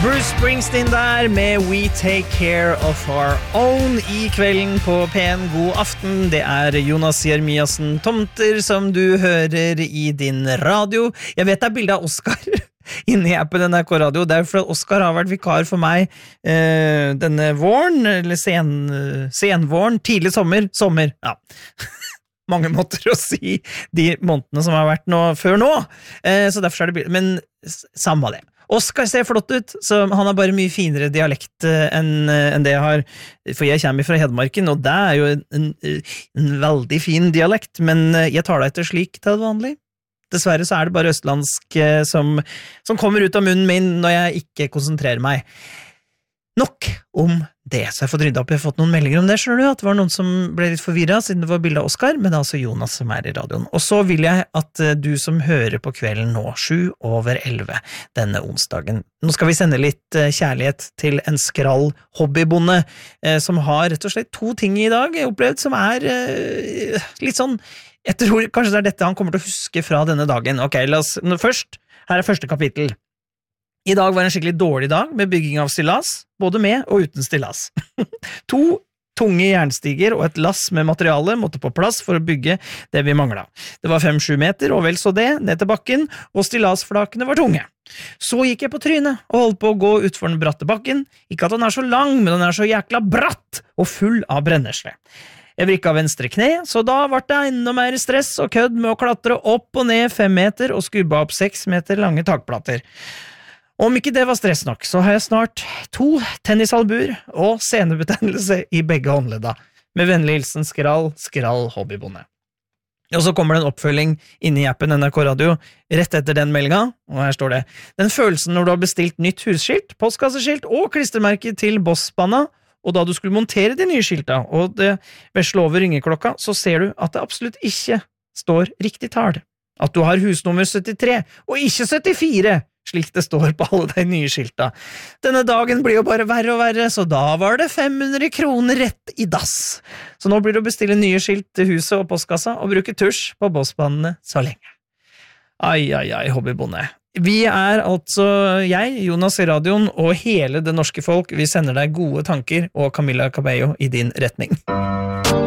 Bruce Springsteen der med We Take Care of Our Own I kvelden på P1. God aften, det Jonas Jeremiassen Tomter som du hører I din radio. Jeg vet det bildet av Oscar inne I appen NRK Radio. Det for at Oscar har vært vikar for meg denne våren, eller senvåren, tidlig sommer, ja. Mange måter å si de månedene som har vært nå, før nå. Så derfor det bildet, men samme det. Oscar ser flott ut, så han har bare mye finere dialekt enn det jeg har, for jeg kommer fra Hedmarken, og det jo en veldig fin dialekt, men jeg tar det etter slik til det vanlig. Dessverre så det bare østlandsk som kommer ut av munnen min når jeg ikke konsentrerer meg. Nok om det, så jeg har fått ryddet opp. Jeg har fått noen meldinger om det, skjønner du, at det var noen som ble litt forvirret siden det var bildet av Oscar, men det altså Jonas som I radioen. Og så vil jeg at du som hører på kvelden nå, 7:11 denne onsdagen. Nå skal vi sende litt kjærlighet til en skrall hobbybonde som har rett og slett to ting I dag jeg opplevd som litt sånn, jeg tror kanskje det dette han kommer til å huske fra denne dagen. Ok, først, her første kapittel. I dag var en skikkelig dårlig dag med bygging av stillas, både med og uten stillas. 2 tunge jernstiger og et lass med materiale måtte på plass for å bygge det vi manglet. Det var 5-7 meter, og vel så det, ned til bakken, og stillasflakene var tunge. Så gikk jeg på trynet og holdt på å gå utfor den bratte bakken. Ikke at den så lang, men den så jækla bratt og full av brennesle. Jeg vrikket av venstre kne, så da ble det enda mer stress og kødd med å klatre opp og ned 5 meter og skubbe opp 6 meter lange takplater. Om ikke det var stress nok, så har jeg snart 2 tennisalbuer og senebetennelse I begge håndledda. Med vennlig hilsen skrall hobbybonde. Og så kommer det en oppfølging inne I appen NRK Radio rett etter den meldinga, og her står det: Den følelsen når du har bestilt nytt husskilt, postkasseskilt og klistremerke til bosspanna, og da du skulle montere de nye skilta, og det vesle over ringeklokka, så ser du at det absolutt ikke står riktig tall. At du har husnummer 73, og ikke 74, slik det står på alle de nye skilta. Denne dagen blir jo bare verre og verre, så da var det 500 kroner rett I dass. Så nå blir det å bestille nye skilt til huset og postkassa, og bruke tusj på bossbannene så lenge. Ai, hobbybonde. Vi altså jeg, Jonas I radioen, og hele det norske folk, vi sender deg gode tanker og Camilla Cabello I din retning.